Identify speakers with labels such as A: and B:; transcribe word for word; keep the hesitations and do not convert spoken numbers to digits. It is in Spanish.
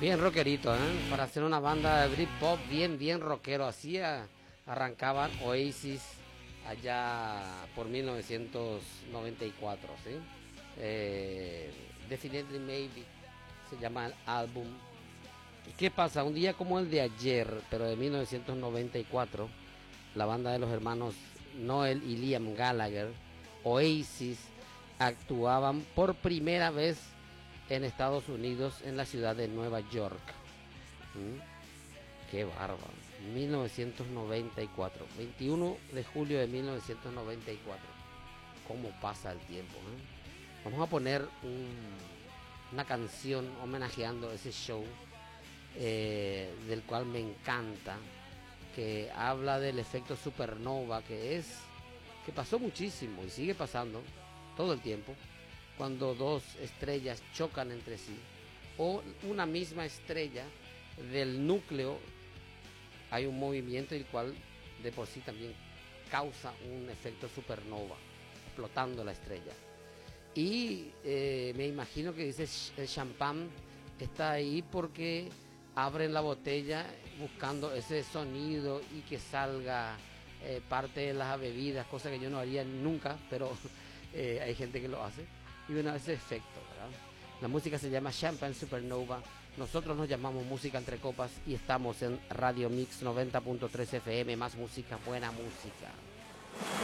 A: Bien rockerito, ¿eh? Para hacer una banda de Britpop bien, bien rockero. Así a, arrancaban Oasis allá por mil novecientos noventa y cuatro, ¿sí? Eh, Definitely Maybe se llama el álbum. ¿Qué pasa? Un día como el de ayer, pero de mil novecientos noventa y cuatro, la banda de los hermanos Noel y Liam Gallagher, Oasis, actuaban por primera vez en Estados Unidos, en la ciudad de Nueva York. ¿Mm? Qué bárbaro. mil novecientos noventa y cuatro, veintiuno de julio de mil novecientos noventa y cuatro. ¿Cómo pasa el tiempo? ¿eh? Vamos a poner un, una canción homenajeando ese show, eh, del cual me encanta, que habla del efecto supernova, que es que pasó muchísimo y sigue pasando todo el tiempo, cuando dos estrellas chocan entre sí, o una misma estrella, del núcleo hay un movimiento el cual de por sí también causa un efecto supernova, explotando la estrella. Y eh, me imagino que dice el champán está ahí porque abren la botella buscando ese sonido y que salga eh, parte de las bebidas, cosa que yo no haría nunca, pero eh, hay gente que lo hace. Y bueno, ese efecto, ¿verdad? La música se llama Champagne Supernova. Nosotros nos llamamos Música Entre Copas y estamos en Radio Mix noventa punto tres F M. Más música, buena música.